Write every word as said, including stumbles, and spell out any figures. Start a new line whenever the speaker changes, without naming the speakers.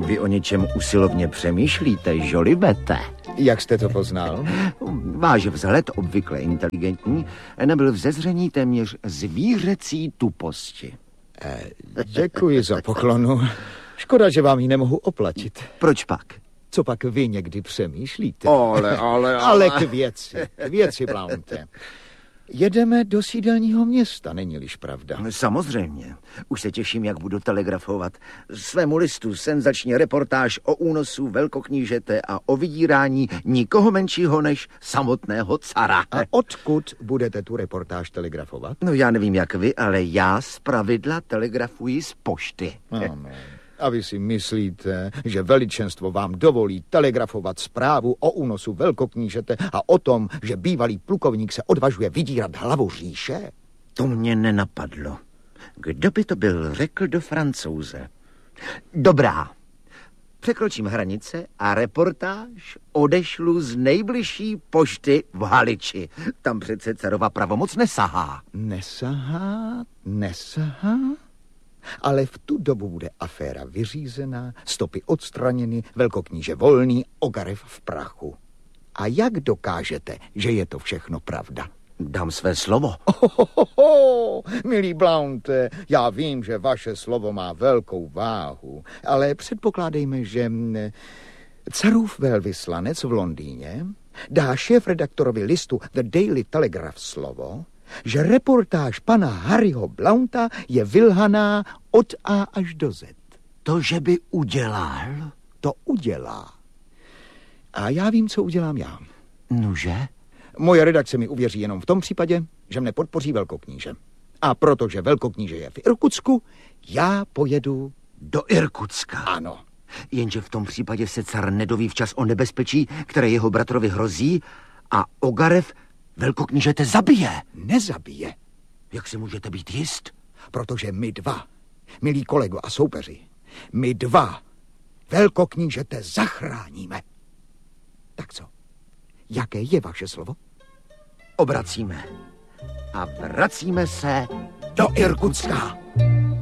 Vy o něčem usilovně přemýšlíte, Jolibete.
Jak jste to poznal?
Váš vzhled, obvykle inteligentní, nebyl vzezření téměř zvířecí tuposti.
Eh, děkuji za poklonu. Škoda, že vám ji nemohu oplatit.
Proč pak?
Co pak vy někdy přemýšlíte?
Ale, ale, ale...
Ale k věci, k věci, Blounte. Jedeme do sídelního města, není-liž pravda?
Samozřejmě. Už se těším, jak budu telegrafovat svému listu senzační reportáž o únosu velkoknížete a o vydírání nikoho menšího než samotného cara.
A odkud budete tu reportáž telegrafovat?
No já nevím, jak vy, ale já zpravidla telegrafuji z pošty.
Ano. A vy si myslíte, že veličenstvo vám dovolí telegrafovat zprávu o únosu velkoknížete a o tom, že bývalý plukovník se odvažuje vydírat hlavu říše?
To mě nenapadlo. Kdo by to byl, řekl do Francouze. Dobrá. Překročím hranice a reportáž odešlu z nejbližší pošty v Haliči. Tam přece carova pravomoc nesahá.
Nesahá, nesahá? Ale v tu dobu bude aféra vyřízená, stopy odstraněny, velkokníže volný, Ogarev v prachu. A jak dokážete, že je to všechno pravda?
Dám své slovo.
Ohohoho, milý Blounte, já vím, že vaše slovo má velkou váhu, ale předpokládejme, že carův velvyslanec v Londýně dá šéfredaktorovi listu The Daily Telegraph slovo, že reportáž pana Harryho Blounta je vylhaná od A až do Z.
To, že by udělal?
To udělá. A já vím, co udělám já.
Nože?
Moje redakce mi uvěří jenom v tom případě, že mne podpoří velkokníže. A protože velkokníže je v Irkutsku, já pojedu
do Irkutska.
Ano.
Jenže v tom případě se car nedoví včas o nebezpečí, které jeho bratrovi hrozí, a Ogarev velkoknížete zabije.
Nezabije.
Jak si můžete být jist?
Protože my dva, milí kolego a soupeři, my dva velkoknížete zachráníme. Tak co? Jaké je vaše slovo?
Obracíme. A vracíme se do Irkutska.